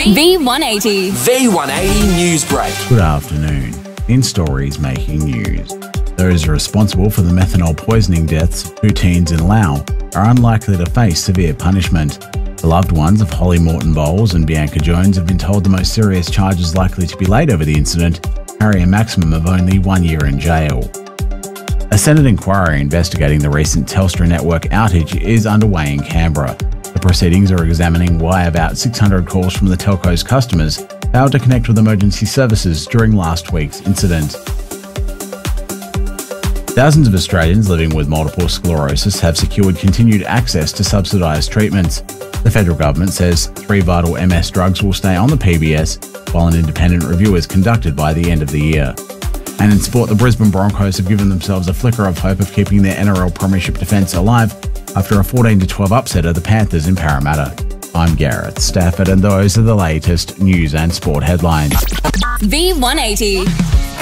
V180. V180 News Break. Good afternoon. In stories making news. Those responsible for the methanol poisoning deaths of 2 teens in Laos are unlikely to face severe punishment. The loved ones of Holly Morton Bowles and Bianca Jones have been told the most serious charges likely to be laid over the incident carry a maximum of only 1 year in jail. A Senate inquiry investigating the recent Telstra network outage is underway in Canberra. The proceedings are examining why about 600 calls from the telco's customers failed to connect with emergency services during last week's incident. Thousands of Australians living with multiple sclerosis have secured continued access to subsidised treatments. The federal government says 3 vital MS drugs will stay on the PBS, while an independent review is conducted by the end of the year. And in sport, the Brisbane Broncos have given themselves a flicker of hope of keeping their NRL Premiership defence alive after a 14-12 upset of the Panthers in Parramatta. I'm Gareth Stafford, and those are the latest news and sport headlines. V180.